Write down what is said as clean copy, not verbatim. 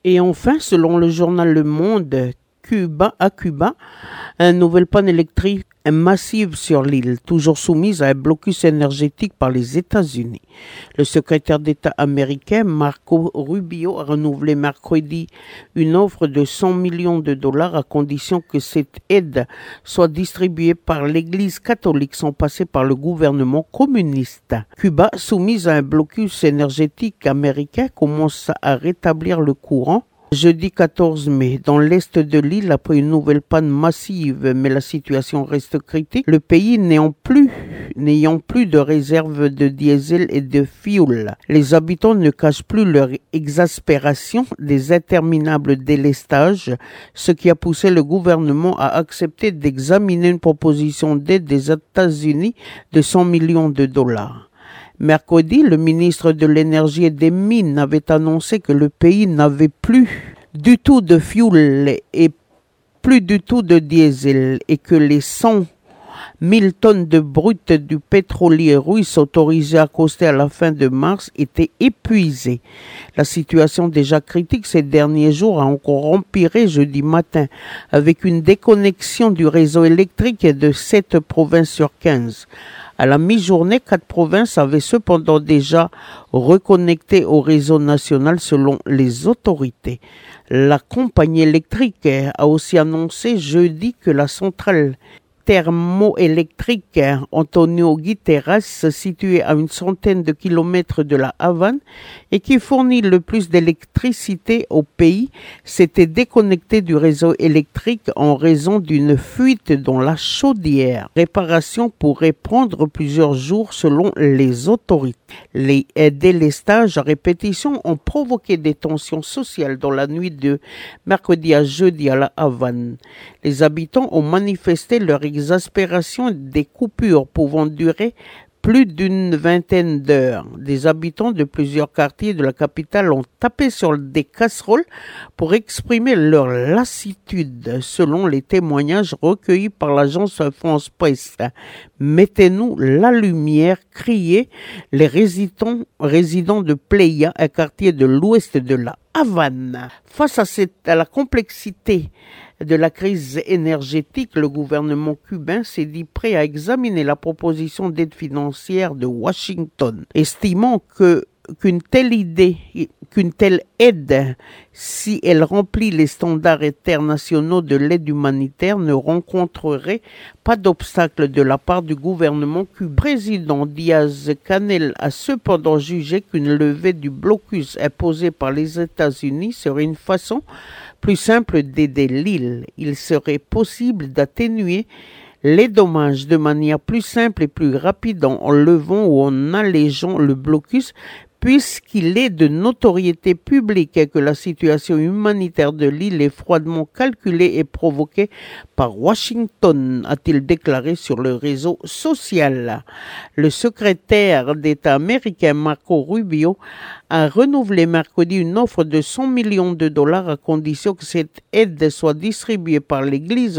Et enfin, selon le journal Le Monde, Cuba, une nouvelle panne électrique massive sur l'île, toujours soumise à un blocus énergétique par les États-Unis. Le secrétaire d'État américain Marco Rubio a renouvelé mercredi une offre de 100 millions de dollars à condition que cette aide soit distribuée par l'Église catholique sans passer par le gouvernement communiste. Cuba, soumise à un blocus énergétique américain, commence à rétablir le courant jeudi 14 mai, dans l'est de l'île, après une nouvelle panne massive, mais la situation reste critique. Le pays n'ayant plus de réserve de diesel et de fioul. Les habitants ne cachent plus leur exaspération des interminables délestages, ce qui a poussé le gouvernement à accepter d'examiner une proposition d'aide des États-Unis de 100 millions de dollars. Mercredi, le ministre de l'Énergie et des Mines avait annoncé que le pays n'avait plus du tout de fioul et plus du tout de diesel et que les 100 000 tonnes de brut du pétrolier russe autorisées à coster à la fin de mars étaient épuisées. La situation déjà critique ces derniers jours a encore empiré jeudi matin avec une déconnexion du réseau électrique de 7 provinces sur 15. À la mi-journée, 4 provinces avaient cependant déjà reconnecté au réseau national selon les autorités. La compagnie électrique a aussi annoncé jeudi que la centrale thermoélectrique Antonio Guterres, située à une centaine de kilomètres de la Havane et qui fournit le plus d'électricité au pays, s'était déconnectée du réseau électrique en raison d'une fuite dans la chaudière. Réparation pourrait prendre plusieurs jours selon les autorités. Les délestages à répétition ont provoqué des tensions sociales dans la nuit de mercredi à jeudi à la Havane. Les habitants ont manifesté leur exaspération des coupures pouvant durer plus d'une vingtaine d'heures. Des habitants de plusieurs quartiers de la capitale ont tapé sur des casseroles pour exprimer leur lassitude, selon les témoignages recueillis par l'agence France Presse. Mettez-nous la lumière, criaient les résidents de Playa, un quartier de l'ouest de la Havane. Face à la complexité de la crise énergétique, le gouvernement cubain s'est dit prêt à examiner la proposition d'aide financière de Washington, estimant qu'une telle aide, si elle remplit les standards internationaux de l'aide humanitaire, ne rencontrerait pas d'obstacle de la part du gouvernement cubain. Le président Díaz-Canel a cependant jugé qu'une levée du blocus imposé par les États-Unis serait une façon plus simple d'aider l'île. Il serait possible d'atténuer les dommages de manière plus simple et plus rapide en levant ou en allégeant le blocus, puisqu'il est de notoriété publique et que la situation humanitaire de l'île est froidement calculée et provoquée par Washington, a-t-il déclaré sur le réseau social. Le secrétaire d'État américain Marco Rubio a renouvelé mercredi une offre de 100 millions de dollars à condition que cette aide soit distribuée par l'Église